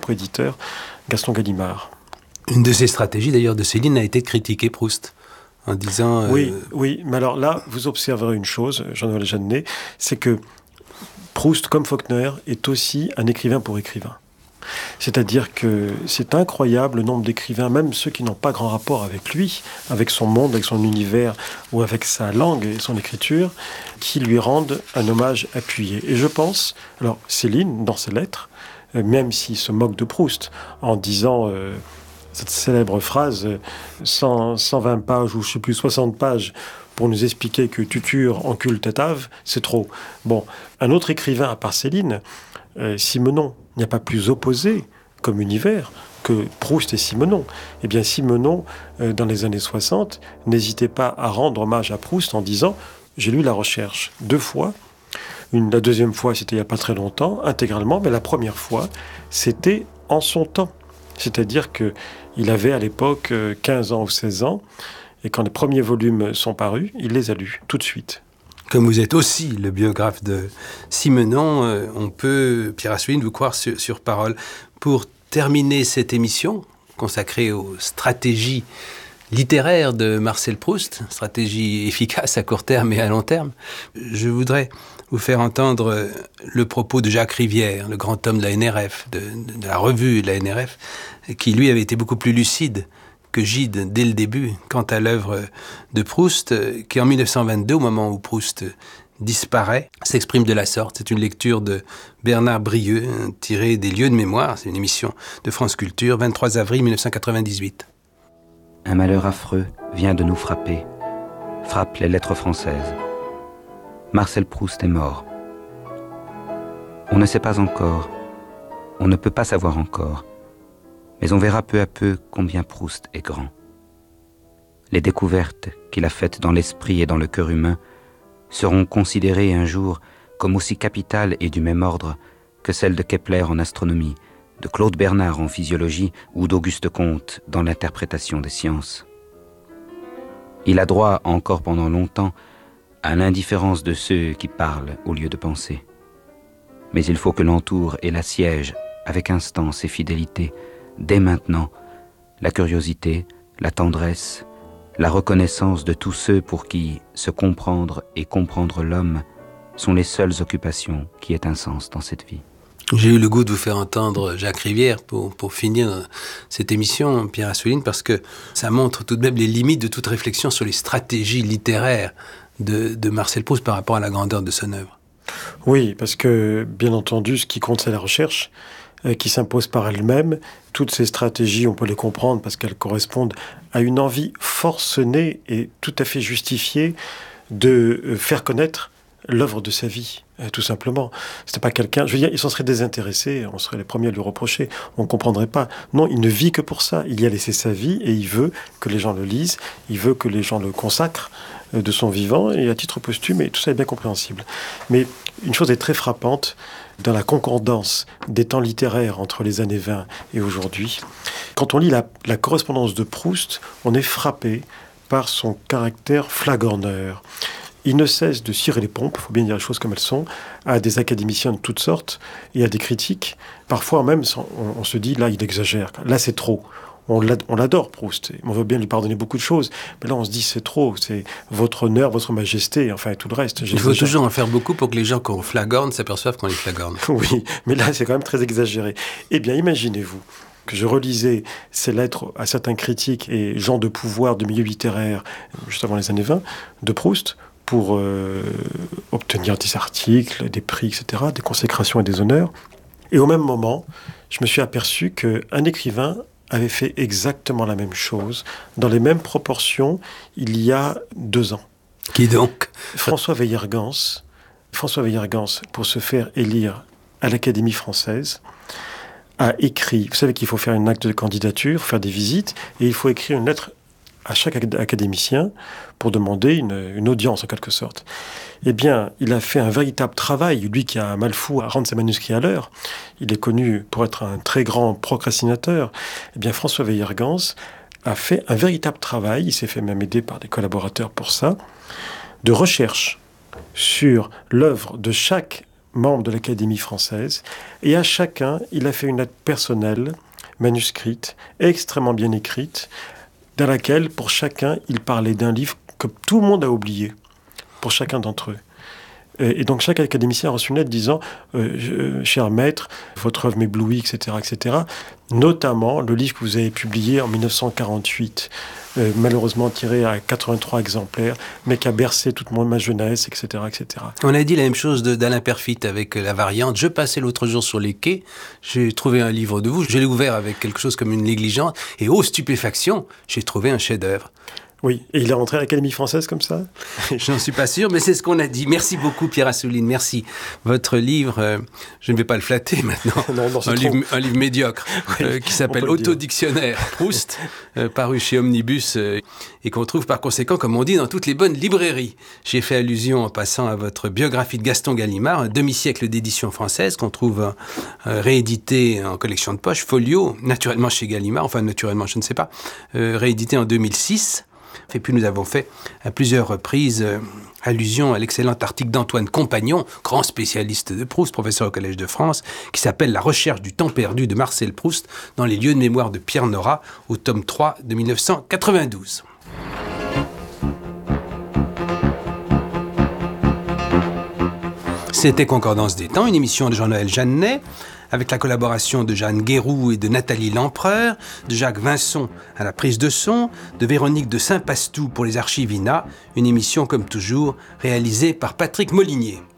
propre éditeur, Gaston Gallimard. Une de ces stratégies, d'ailleurs, de Céline a été de critiquer Proust, en disant... Oui, mais alors là, vous observerez une chose, Jean-Noël Jeannet, c'est que Proust, comme Faulkner, est aussi un écrivain pour écrivains. C'est-à-dire que c'est incroyable le nombre d'écrivains, même ceux qui n'ont pas grand rapport avec lui, avec son monde, avec son univers ou avec sa langue et son écriture, qui lui rendent un hommage appuyé. Et je pense, alors Céline, dans ses lettres, même s'il se moque de Proust, en disant cette célèbre phrase, 120 pages ou je ne sais plus, 60 pages, pour nous expliquer que Tutur encule Tatave, c'est trop. Bon, un autre écrivain à part Céline, Simenon, il n'y a pas plus opposé comme univers que Proust et Simenon. Eh bien, Simenon, dans les années 60, n'hésitait pas à rendre hommage à Proust en disant « J'ai lu La Recherche 2 fois. La deuxième fois, c'était il n'y a pas très longtemps, intégralement, mais la première fois, c'était en son temps. » C'est-à-dire qu'il avait à l'époque 15 ans ou 16 ans, et quand les premiers volumes sont parus, il les a lus tout de suite. Comme vous êtes aussi le biographe de Simenon, on peut, Pierre Assouline, vous croire sur parole. Pour terminer cette émission consacrée aux stratégies littéraires de Marcel Proust, stratégie efficace à court terme et à long terme, je voudrais vous faire entendre le propos de Jacques Rivière, le grand homme de la NRF, de la revue de la NRF, qui lui avait été beaucoup plus lucide que Gide dès le début quant à l'œuvre de Proust, qui en 1922, au moment où Proust disparaît, s'exprime de la sorte. C'est une lecture de Bernard Brieux, tirée des Lieux de mémoire, c'est une émission de France Culture, 23 avril 1998. Un malheur affreux vient de nous frapper, frappe les lettres françaises. Marcel Proust est mort. On ne sait pas encore, on ne peut pas savoir encore, mais on verra peu à peu combien Proust est grand. Les découvertes qu'il a faites dans l'esprit et dans le cœur humain seront considérées un jour comme aussi capitales et du même ordre que celles de Kepler en astronomie, de Claude Bernard en physiologie ou d'Auguste Comte dans l'interprétation des sciences. Il a droit encore pendant longtemps à l'indifférence de ceux qui parlent au lieu de penser. Mais il faut que l'entoure et l'assiège avec instance et fidélité, dès maintenant, la curiosité, la tendresse, la reconnaissance de tous ceux pour qui se comprendre et comprendre l'homme sont les seules occupations qui aient un sens dans cette vie. J'ai eu le goût de vous faire entendre Jacques Rivière pour finir cette émission, Pierre Assouline, parce que ça montre tout de même les limites de toute réflexion sur les stratégies littéraires de Marcel Proust par rapport à la grandeur de son œuvre. Oui, parce que, bien entendu, ce qui compte, c'est la recherche qui s'impose par elle-même. Toutes ces stratégies, on peut les comprendre parce qu'elles correspondent à une envie forcenée et tout à fait justifiée de faire connaître l'œuvre de sa vie, tout simplement. C'était pas quelqu'un... Je veux dire, il s'en serait désintéressé, on serait les premiers à lui reprocher, on ne comprendrait pas. Non, il ne vit que pour ça. Il y a laissé sa vie et il veut que les gens le lisent, il veut que les gens le consacrent de son vivant et à titre posthume, et tout ça est bien compréhensible. Mais une chose est très frappante dans la concordance des temps littéraires entre les années 20 et aujourd'hui. Quand on lit la correspondance de Proust, on est frappé par son caractère flagorneur. Il ne cesse de cirer les pompes, il faut bien dire les choses comme elles sont, à des académiciens de toutes sortes et à des critiques. Parfois même, on se dit, là, il exagère, là, c'est trop. On l'adore, Proust. On veut bien lui pardonner beaucoup de choses. Mais là, on se dit, c'est trop. C'est votre honneur, votre majesté, enfin, tout le reste. Il faut toujours en faire beaucoup pour que les gens qu'on flagorne s'aperçoivent qu'on les flagorne. Oui, mais là, c'est quand même très exagéré. Eh bien, imaginez-vous que je relisais ces lettres à certains critiques et gens de pouvoir, de milieu littéraire, juste avant les années 20, de Proust, pour obtenir des articles, des prix, etc., des consécrations et des honneurs. Et au même moment, je me suis aperçu qu'un écrivain avait fait exactement la même chose, dans les mêmes proportions, il y a 2 ans. Qui donc ? François Weiergans, pour se faire élire à l'Académie française, a écrit, vous savez qu'il faut faire un acte de candidature, faire des visites, et il faut écrire une lettre à chaque académicien pour demander une audience, en quelque sorte. Eh bien, il a fait un véritable travail, lui qui a un mal fou à rendre ses manuscrits à l'heure. Il est connu pour être un très grand procrastinateur. Eh bien, François Weiergans a fait un véritable travail, il s'est fait même aider par des collaborateurs pour ça, de recherche sur l'œuvre de chaque membres de l'Académie française, et à chacun, il a fait une lettre personnelle, manuscrite, extrêmement bien écrite, dans laquelle, pour chacun, il parlait d'un livre que tout le monde a oublié, pour chacun d'entre eux. Et donc chaque académicien a reçu une lettre disant « Cher maître, votre œuvre m'éblouit, etc., etc. » Notamment le livre que vous avez publié en 1948, malheureusement tiré à 83 exemplaires, mais qui a bercé toute ma jeunesse, etc., etc. On a dit la même chose d'Alain Perfit avec la variante. Je passais l'autre jour sur les quais, j'ai trouvé un livre de vous, je l'ai ouvert avec quelque chose comme une négligence, et ô stupéfaction, j'ai trouvé un chef-d'œuvre. Oui, et il est rentré à l'Académie française comme ça? Je n'en suis pas sûr, mais c'est ce qu'on a dit. Merci beaucoup, Pierre Assouline, merci. Votre livre, je ne vais pas le flatter maintenant, non, un livre médiocre, oui, qui s'appelle Autodictionnaire Proust, paru chez Omnibus, et qu'on trouve par conséquent, comme on dit, dans toutes les bonnes librairies. J'ai fait allusion en passant à votre biographie de Gaston Gallimard, un demi-siècle d'édition française, qu'on trouve réédité en collection de poche, folio, naturellement chez Gallimard, enfin naturellement, je ne sais pas, réédité en 2006. Et puis nous avons fait à plusieurs reprises allusion à l'excellent article d'Antoine Compagnon, grand spécialiste de Proust, professeur au Collège de France, qui s'appelle « La recherche du temps perdu de Marcel Proust dans les lieux de mémoire de Pierre Nora » au tome 3 de 1992. C'était Concordance des temps, une émission de Jean-Noël Jeannet, avec la collaboration de Jeanne Guéroux et de Nathalie Lempereur, de Jacques Vincent à la prise de son, de Véronique de Saint-Pastou pour les archives INA, une émission comme toujours réalisée par Patrick Molinier.